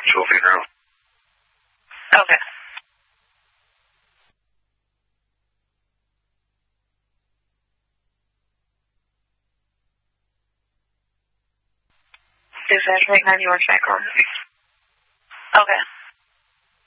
So we'll figure out. Okay. Dispatch right 91 check on. Okay.